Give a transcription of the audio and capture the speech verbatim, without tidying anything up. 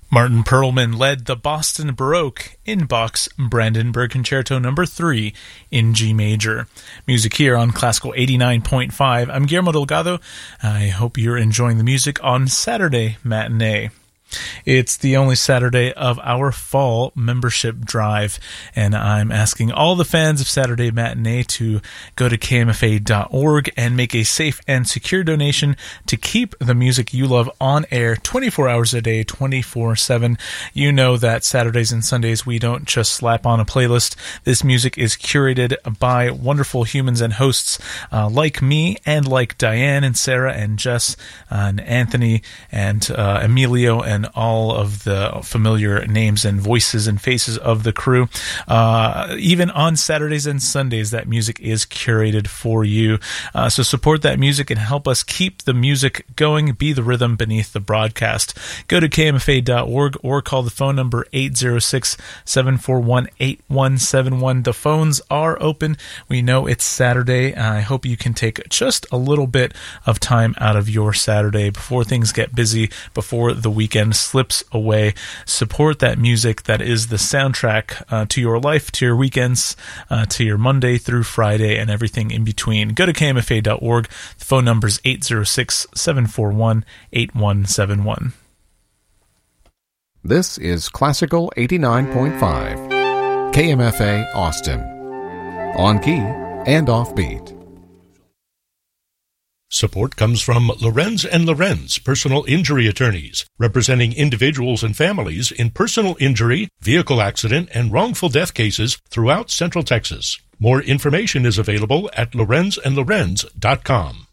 Martin Perlman led the Boston Baroque in Bach's Brandenburg Concerto number three in G major. Music here on Classical eighty-nine point five. I'm Guillermo Delgado. I hope you're enjoying the music on Saturday Matinee. It's the only Saturday of our fall membership drive, and I'm asking all the fans of Saturday Matinee to go to K M F A dot org and make a safe and secure donation to keep the music you love on air twenty-four hours a day, twenty-four seven. You know that Saturdays and Sundays we don't just slap on a playlist. This music is curated by wonderful humans and hosts uh, like me and like Diane and Sarah and Jess uh, and Anthony and uh, Emilio and and all of the familiar names and voices and faces of the crew. Uh, even on Saturdays and Sundays, that music is curated for you. Uh, so support that music and help us keep the music going, be the rhythm beneath the broadcast. Go to K M F A dot org or call the phone number eight oh six, seven four one, eight one seven one. The phones are open. We know it's Saturday. I hope you can take just a little bit of time out of your Saturday before things get busy, before the weekend slips away. Support that music that is the soundtrack uh, to your life, to your weekends, uh, to your Monday through Friday, and everything in between. Go to K M F A dot org. The phone number is eight oh six, seven four one, eight one seven one. This is Classical eighty-nine point five, K M F A Austin. On key and offbeat. Support comes from Lorenz and Lorenz Personal Injury Attorneys, representing individuals and families in personal injury, vehicle accident, and wrongful death cases throughout Central Texas. More information is available at lorenz and lorenz dot com.